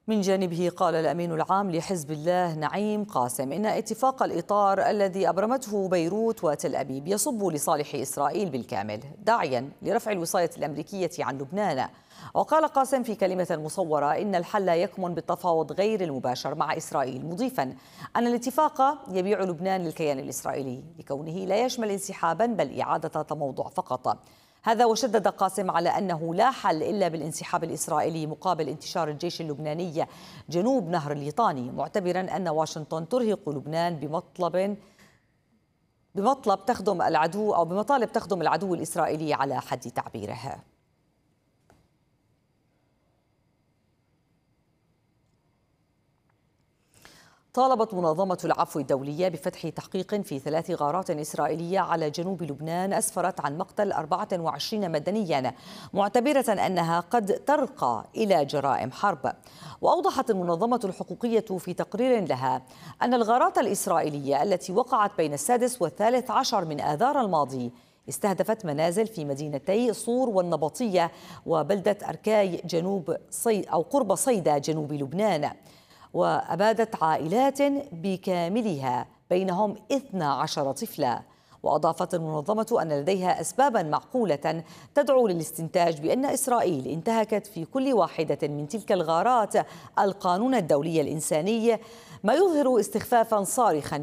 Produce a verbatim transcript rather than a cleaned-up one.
من جانبه قال الأمين العام لحزب الله نعيم قاسم إن اتفاق الإطار الذي أبرمته بيروت وتل أبيب يصب لصالح إسرائيل بالكامل، داعيا لرفع الوصاية الأمريكية عن لبنان. وقال قاسم في كلمة مصورة إن الحل يكمن بالتفاوض غير المباشر مع إسرائيل، مضيفا أن الاتفاق يبيع لبنان للكيان الإسرائيلي لكونه لا يشمل انسحابا بل إعادة تموضع فقط. هذا وشدد قاسم على أنه لا حل إلا بالانسحاب الإسرائيلي مقابل انتشار الجيش اللبناني جنوب نهر الليطاني، معتبرا أن واشنطن ترهق لبنان بمطلب بمطلب تخدم العدو أو بمطالب تخدم العدو الإسرائيلي على حد تعبيره. طالبت منظمة العفو الدولية بفتح تحقيق في ثلاث غارات إسرائيلية على جنوب لبنان أسفرت عن مقتل أربعة وعشرين مدنيا، معتبرة أنها قد ترقى إلى جرائم حرب. وأوضحت المنظمة الحقوقية في تقرير لها أن الغارات الإسرائيلية التي وقعت بين السادس والثالث عشر من آذار الماضي استهدفت منازل في مدينتي صور والنبطية وبلدة أركاي جنوب صيد أو قرب صيدا جنوب لبنان، وأبادت عائلات بكاملها بينهم اثنا عشر طفلا. وأضافت المنظمة أن لديها أسبابا معقولة تدعو للاستنتاج بأن إسرائيل انتهكت في كل واحدة من تلك الغارات القانون الدولي الإنساني، ما يظهر استخفافا صارخا